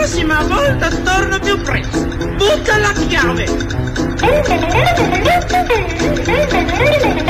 prossima volta torno più presto. Butta la chiave.